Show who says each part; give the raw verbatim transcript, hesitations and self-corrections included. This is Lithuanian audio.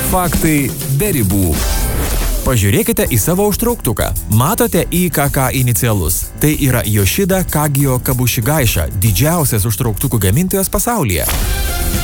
Speaker 1: Faktai be ribų. Pažiūrėkite į savo užtrauktuką. Matote I K K inicialus. Tai yra Yoshida Kagyo Kabushigaiša, didžiausias užtrauktukų gamintojas pasaulyje.